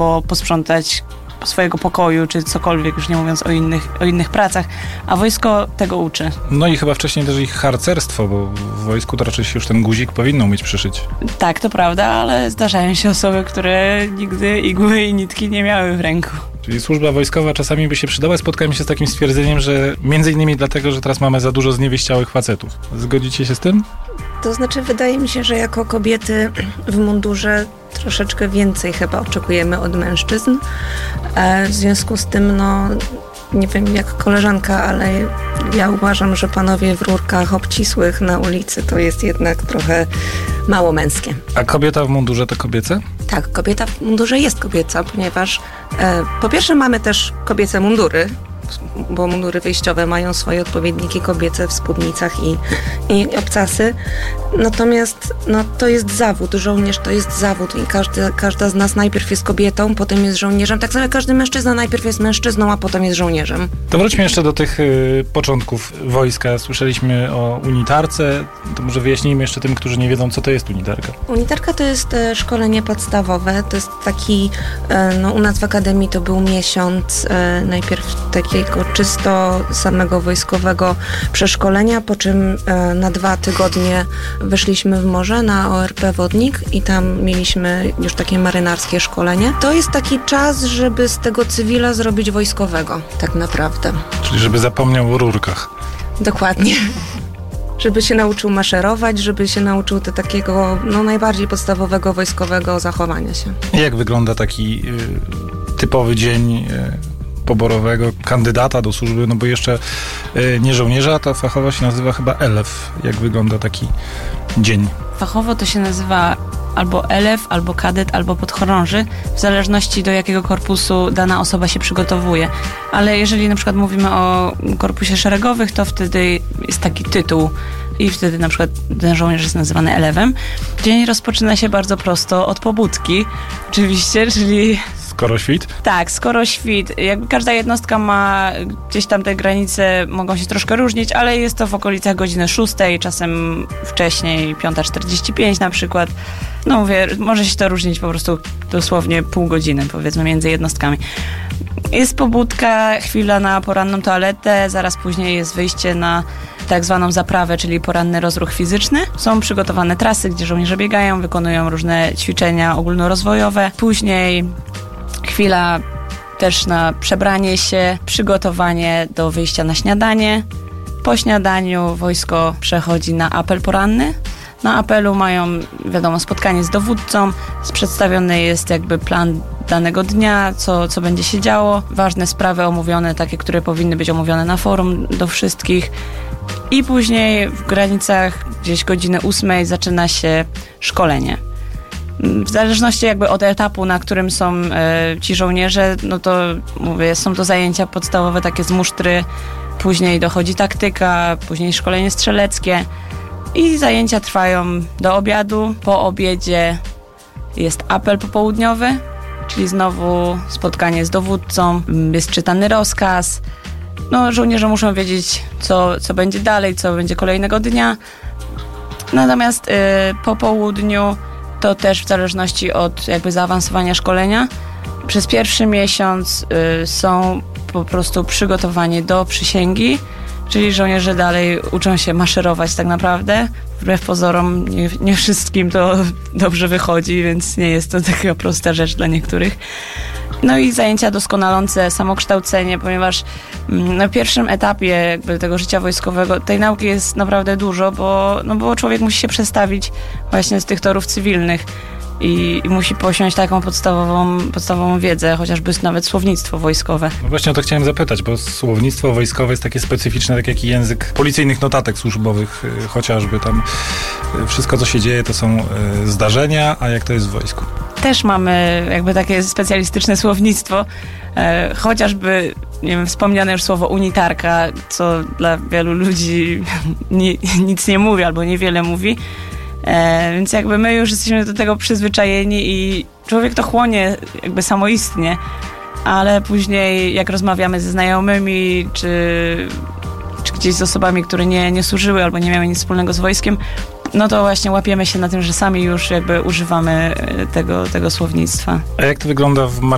posprzątać swojego pokoju, czy cokolwiek, już nie mówiąc o innych pracach, a wojsko tego uczy. No i chyba wcześniej też ich harcerstwo, bo w wojsku to raczej się już ten guzik powinno umieć przyszyć. Tak, to prawda, ale zdarzają się osoby, które nigdy igły i nitki nie miały w ręku. Czyli służba wojskowa czasami by się przydała. Spotkałem się z takim stwierdzeniem, że między innymi dlatego, że teraz mamy za dużo zniewieściałych facetów. Zgodzicie się z tym? To znaczy, wydaje mi się, że jako kobiety w mundurze troszeczkę więcej chyba oczekujemy od mężczyzn. W związku z tym, nie wiem jak koleżanka, ale ja uważam, że panowie w rurkach obcisłych na ulicy to jest jednak trochę mało męskie. A kobieta w mundurze to kobiece? Tak, kobieta w mundurze jest kobieca, ponieważ po pierwsze mamy też kobiece mundury, bo mundury wyjściowe mają swoje odpowiedniki kobiece w spódnicach i obcasy. Natomiast to jest zawód. Żołnierz to jest zawód i każda z nas najpierw jest kobietą, potem jest żołnierzem. Tak samo jak każdy mężczyzna najpierw jest mężczyzną, a potem jest żołnierzem. To wróćmy jeszcze do tych początków wojska. Słyszeliśmy o unitarce. To może wyjaśnijmy jeszcze tym, którzy nie wiedzą, co to jest unitarka. Unitarka to jest szkolenie podstawowe. To jest taki, u nas w Akademii to był miesiąc najpierw takiego czysto samego wojskowego przeszkolenia, po czym na 2 tygodnie weszliśmy w morze na ORP Wodnik i tam mieliśmy już takie marynarskie szkolenie. To jest taki czas, żeby z tego cywila zrobić wojskowego, tak naprawdę. Czyli żeby zapomniał o rurkach. Dokładnie. Żeby się nauczył maszerować, żeby się nauczył takiego najbardziej podstawowego wojskowego zachowania się. Jak wygląda taki typowy dzień poborowego kandydata do służby, bo jeszcze nie żołnierza, ta fachowa się nazywa chyba elew. Jak wygląda taki dzień? Fachowo to się nazywa albo elew, albo kadet, albo podchorąży, w zależności do jakiego korpusu dana osoba się przygotowuje. Ale jeżeli na przykład mówimy o korpusie szeregowych, to wtedy jest taki tytuł i wtedy na przykład ten żołnierz jest nazywany elewem. Dzień rozpoczyna się bardzo prosto od pobudki, oczywiście, czyli... Skoro świt? Tak, skoro świt. Jakby każda jednostka ma gdzieś tam te granice, mogą się troszkę różnić, ale jest to w okolicach godziny 6, czasem wcześniej 5:45 na przykład. Mówię, może się to różnić po prostu dosłownie pół godziny, powiedzmy, między jednostkami. Jest pobudka, chwila na poranną toaletę, zaraz później jest wyjście na tak zwaną zaprawę, czyli poranny rozruch fizyczny. Są przygotowane trasy, gdzie żołnierze biegają, wykonują różne ćwiczenia ogólnorozwojowe. Później chwila też na przebranie się, przygotowanie do wyjścia na śniadanie. Po śniadaniu wojsko przechodzi na apel poranny. Na apelu mają, wiadomo, spotkanie z dowódcą. Przedstawiony jest jakby plan danego dnia, co będzie się działo. Ważne sprawy omówione, takie, które powinny być omówione na forum do wszystkich. I później w granicach gdzieś godziny 8 zaczyna się szkolenie. W zależności jakby od etapu, na którym są ci żołnierze, to mówię, są to zajęcia podstawowe takie z musztry, później dochodzi taktyka, później szkolenie strzeleckie i zajęcia trwają do obiadu. Po obiedzie jest apel popołudniowy, czyli znowu spotkanie z dowódcą, jest czytany rozkaz. Żołnierze muszą wiedzieć, co będzie dalej, co będzie kolejnego dnia. Natomiast po południu to też w zależności od jakby zaawansowania szkolenia. Przez pierwszy miesiąc są po prostu przygotowani do przysięgi, czyli żołnierze dalej uczą się maszerować tak naprawdę. Wbrew pozorom nie wszystkim to dobrze wychodzi, więc nie jest to taka prosta rzecz dla niektórych. I zajęcia doskonalące samokształcenie, ponieważ na pierwszym etapie jakby tego życia wojskowego tej nauki jest naprawdę dużo, bo człowiek musi się przestawić właśnie z tych torów cywilnych i musi posiąść taką podstawową wiedzę, chociażby nawet słownictwo wojskowe. Właśnie o to chciałem zapytać, bo słownictwo wojskowe jest takie specyficzne, tak jak i język policyjnych notatek służbowych, chociażby tam wszystko, co się dzieje, to są zdarzenia, a jak to jest w wojsku? Też mamy jakby takie specjalistyczne słownictwo, chociażby wspomniane już słowo unitarka, co dla wielu ludzi nic nie mówi albo niewiele mówi. Więc jakby my już jesteśmy do tego przyzwyczajeni i człowiek to chłonie jakby samoistnie, ale później jak rozmawiamy ze znajomymi czy gdzieś z osobami, które nie służyły albo nie miały nic wspólnego z wojskiem, to właśnie łapiemy się na tym, że sami już jakby używamy tego słownictwa. A jak to wygląda w